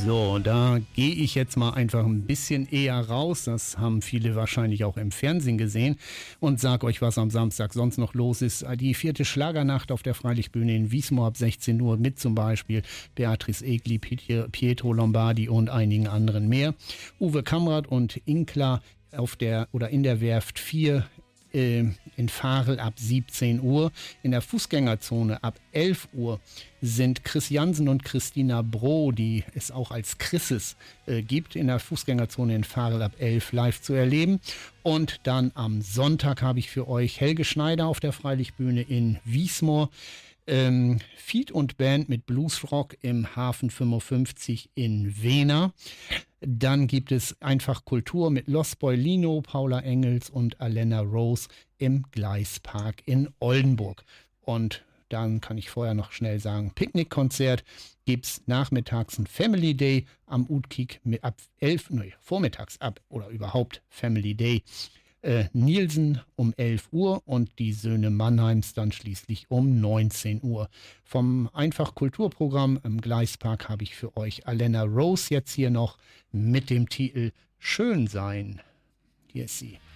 So, da gehe ich jetzt mal einfach ein bisschen eher raus. Das haben viele wahrscheinlich auch im Fernsehen gesehen. Und sag euch, was am Samstag sonst noch los ist. Die 4. Schlagernacht auf der Freilichtbühne in Wiesmoor ab 16 Uhr mit zum Beispiel Beatrice Egli, Pietro Lombardi und einigen anderen mehr. Uwe Kamrat und Inkla in der Werft 4 in Varel ab 17 Uhr. In der Fußgängerzone ab 11 Uhr sind Chris Jansen und Christina Bro, die es auch als Chrises gibt, in der Fußgängerzone in Varel ab 11 live zu erleben. Und dann am Sonntag habe ich für euch Helge Schneider auf der Freilichtbühne in Wiesmoor. Feed und Band mit Bluesrock im Hafen 55 in Wena. Dann gibt es einfach Kultur mit Los Boilino, Paula Engels und Alena Rose im Gleispark in Oldenburg. Und dann kann ich vorher noch schnell sagen, Picknickkonzert gibt es nachmittags ein Family Day am Utkik vormittags oder überhaupt Family Day. Nielsen um 11 Uhr und die Söhne Mannheims dann schließlich um 19 Uhr. Vom Einfach Kulturprogramm im Gleispark habe ich für euch Alena Rose jetzt hier noch mit dem Titel Schön sein. Hier ist sie.